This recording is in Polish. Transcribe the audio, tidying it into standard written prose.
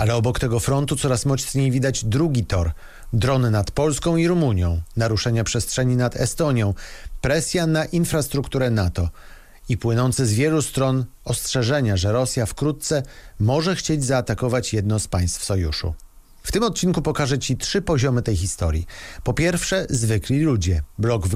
Ale obok tego frontu coraz mocniej widać drugi tor. Drony nad Polską i Rumunią, naruszenia przestrzeni nad Estonią, presja na infrastrukturę NATO i płynące z wielu stron ostrzeżenia, że Rosja wkrótce może chcieć zaatakować jedno z państw sojuszu. W tym odcinku pokażę Ci 3 poziomy tej historii. Po pierwsze, zwykli ludzie. Blok